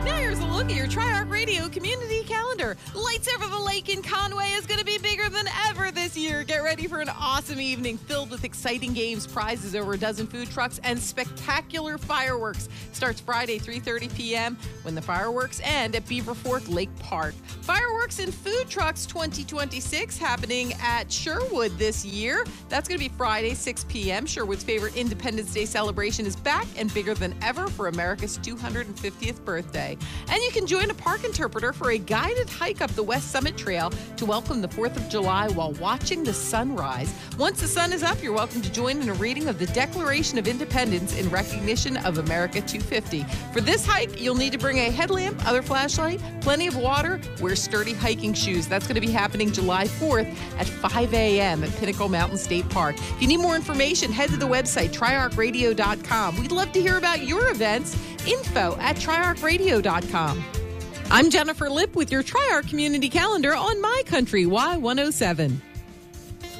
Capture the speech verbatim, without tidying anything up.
Now here's a look at your Tri-Arc Radio community calendar. Lights Over the Lake in Conway is going to be bigger than ever this year. Get ready for an awesome evening filled with exciting games, prizes, over a dozen food trucks, and spectacular fireworks. Starts Friday, three thirty p.m. when the fireworks end at Beaver Fork Lake Park. Fireworks and Food Trucks twenty twenty-six happening at Sherwood this year. That's going to be Friday, six p.m. Sherwood's favorite Independence Day celebration is back and bigger than ever for America's two hundred fiftieth birthday. And you can join a park interpreter for a guided hike up the West Summit Trail to welcome the fourth of July while watching the sunrise. Once the sun is up, you're welcome to join in a reading of the Declaration of Independence in recognition of America two fifty. For this hike, you'll need to bring a headlamp, other flashlight, plenty of water, wear sturdy hiking shoes. That's going to be happening July fourth at five a.m. at Pinnacle Mountain State Park. If you need more information, head to the website, tri arc radio dot com. We'd love to hear about your events. Info at tri arc radio dot com. I'm Jennifer Lipp with your Tri-Arc Community Calendar on My Country Y one oh seven.